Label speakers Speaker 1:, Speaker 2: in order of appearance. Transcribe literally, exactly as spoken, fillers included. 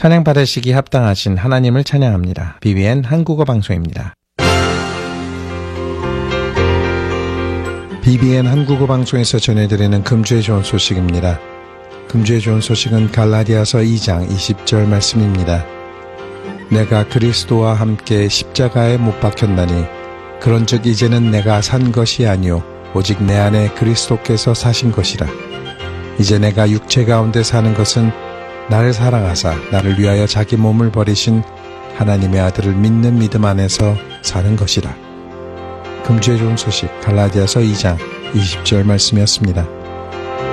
Speaker 1: 찬양 받으시기 합당하신 하나님을 찬양합니다. 비비엔 한국어 방송입니다. 비비엔 한국어 방송에서 전해드리는 금주의 좋은 소식입니다. 금주의 좋은 소식은 갈라디아서 이 장 이십 절 말씀입니다. 내가 그리스도와 함께 십자가에 못 박혔나니 그런즉 이제는 내가 산 것이 아니요 오직 내 안에 그리스도께서 사신 것이라. 이제 내가 육체 가운데 사는 것은 나를 사랑하사 나를 위하여 자기 몸을 버리신 하나님의 아들을 믿는 믿음 안에서 사는 것이라. 금주의 좋은 소식 갈라디아서 이 장 이십 절 말씀이었습니다.